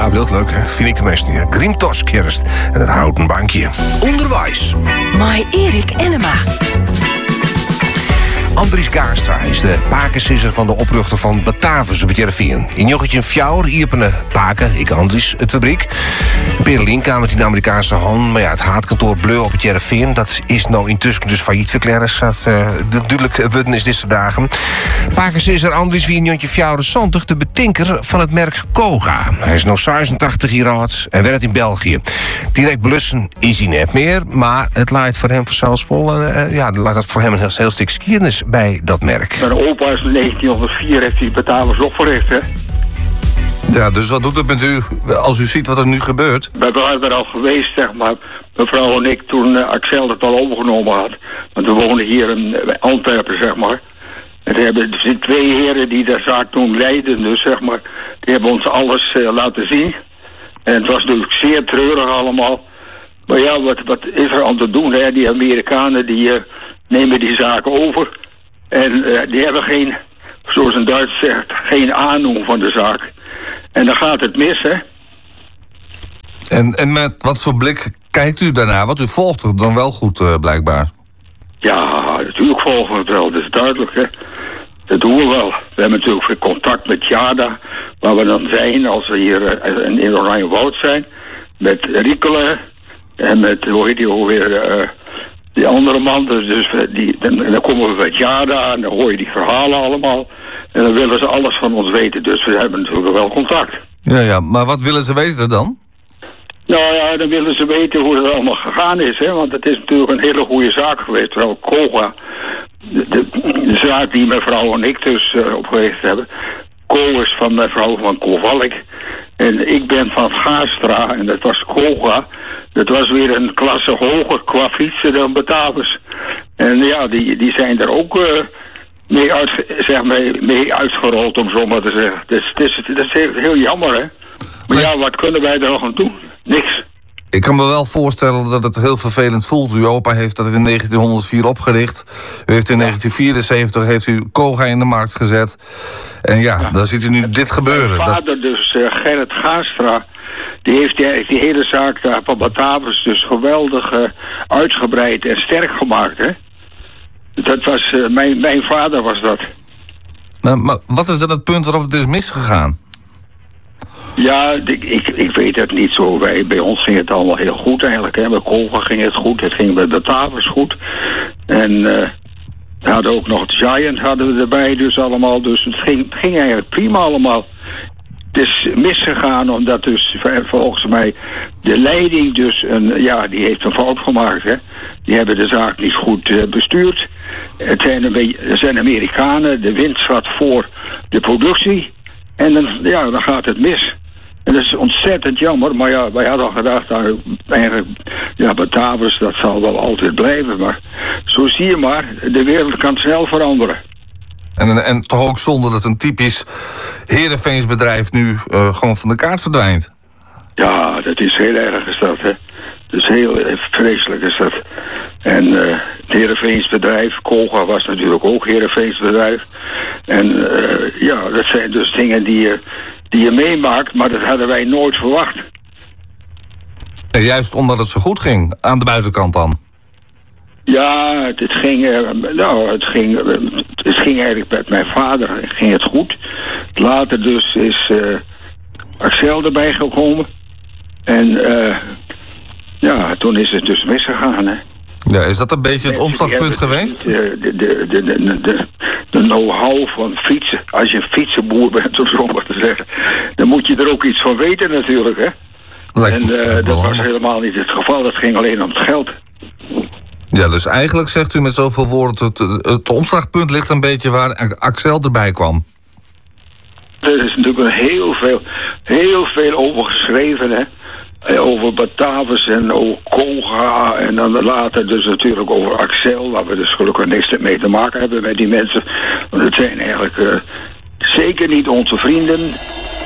Ja, bedoeld leuk, hè? Vind ik tenminste niet. Grimtorskerst en het houten bankje. Onderwijs. Mai Erik Enema. Andries Gaarstra is de pakensisser van de oprichter van Batavus op het Jereveen. In Jochetje Fjouwer, Ierpene Paken, ik Andries, het fabriek. Peer Linka met die Amerikaanse hand. Maar ja, het haatkantoor Bleu op het Jereveen, dat is nou intussen dus failliet verklaard. Dat natuurlijk worden is deze dagen. Pakensisser Andries wie in Jochetje Fjouwer zondag de betinker van het merk Koga. Hij is nou 86 jaar oud en werkt in België. Direct blussen is hij net meer, maar het laat voor hem vanzelfs vol. Laat dat voor hem een heel stuk geschiedenis bij dat merk. Mijn opa is in 1904 heeft hij Batavus opgericht, hè. Ja, dus wat doet het met u als u ziet wat er nu gebeurt? We waren er al geweest, zeg maar. Mevrouw en ik toen Axel het al overgenomen had. Want we wonen hier in Antwerpen, zeg maar. En er zijn twee heren die de zaak toen leidden, dus zeg maar. Die hebben ons alles laten zien. En het was natuurlijk zeer treurig allemaal. Maar ja, wat is er aan te doen, hè? Die Amerikanen die nemen die zaak over. En die hebben geen, zoals een Duits zegt, geen aandoen van de zaak. En dan gaat het mis, hè. En met wat voor blik kijkt u daarna? Want u volgt het dan wel goed, blijkbaar. Ja, natuurlijk volgen we het wel. Dat is duidelijk, hè. Dat doen we wel. We hebben natuurlijk veel contact met Jada, waar we dan zijn als we hier in Oranjewoud zijn. Met Riekelen en met, hoe heet die alweer, die andere man. Dus dan komen we bij Jada en dan hoor je die verhalen allemaal. En dan willen ze alles van ons weten. Dus we hebben natuurlijk wel contact. Ja, maar wat willen ze weten dan? Nou ja, dan willen ze weten hoe het allemaal gegaan is. Hè? Want het is natuurlijk een hele goede zaak geweest. Terwijl Koga, de zaak die mevrouw en ik dus opgericht hebben. Ko is van mevrouw van Kovalk. En ik ben van Gaarstra. En dat was Koga. Dat was weer een klasse hoger qua fietsen dan Batavus. En ja, die zijn er ook mee uitgerold, om zo maar te zeggen. Dat is heel jammer, hè. Maar ja, wat kunnen wij er nog aan doen? Niks. Ik kan me wel voorstellen dat het heel vervelend voelt. Uw opa heeft dat in 1904 opgericht. U heeft in 1974 heeft u Koga in de markt gezet. En ja, dan ziet u nu dit gebeuren. Mijn vader, dus Gerrit Gaarstra, die heeft die hele zaak daar van Batavus dus geweldig uitgebreid en sterk gemaakt, hè. Dat was, mijn vader was dat. Nou, maar wat is dan het punt waarop het is misgegaan? Ja, ik weet het niet zo. Bij ons ging het allemaal heel goed eigenlijk. Hè. Bij Koga ging het goed. Het ging bij Batavus goed. En we hadden ook nog het Giant hadden we erbij dus allemaal. Dus het ging eigenlijk prima allemaal. Het is misgegaan omdat dus volgens mij de leiding dus die heeft een fout gemaakt. Hè. Die hebben de zaak niet goed bestuurd. Het zijn Amerikanen. De wind zat voor de productie. En dan gaat het mis. En dat is ontzettend jammer. Maar ja, wij hadden al gedacht, eigenlijk, Batavus, dat zal wel altijd blijven. Maar zo zie je maar, de wereld kan snel veranderen. En toch ook zonder dat een typisch Heerenveensbedrijf nu gewoon van de kaart verdwijnt. Ja, dat is heel erg is dat, hè. Dat is heel vreselijk is dat. En het Heerenveensbedrijf, Koga was natuurlijk ook Heerenveensbedrijf. En dat zijn dus dingen die je meemaakt, maar dat hadden wij nooit verwacht. En juist omdat het zo goed ging, aan de buitenkant dan? Ja, het ging eigenlijk met mijn vader ging het goed. Later dus is Axel erbij gekomen. En toen is het dus misgegaan, hè. Ja, is dat een beetje het omslagpunt geweest? De know-how van fietsen. Als je een fietsenboer bent, om zo maar te zeggen, dan moet je er ook iets van weten natuurlijk, hè. Dat was helemaal niet het geval. Dat ging alleen om het geld. Ja, dus eigenlijk zegt u met zoveel woorden, het omslagpunt ligt een beetje waar Axel erbij kwam. Er is natuurlijk heel veel over geschreven, hè. Over Batavus en over Koga en dan later dus natuurlijk over Axel, waar we dus gelukkig niks mee te maken hebben met die mensen. Want het zijn eigenlijk zeker niet onze vrienden.